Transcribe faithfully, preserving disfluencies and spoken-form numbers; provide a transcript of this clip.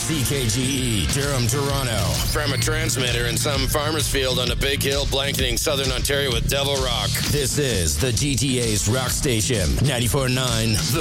C K G E, Durham, Toronto. From a transmitter in some farmer's field on a big hill blanketing southern Ontario with Devil Rock. This is the G T A's rock station, ninety-four point nine.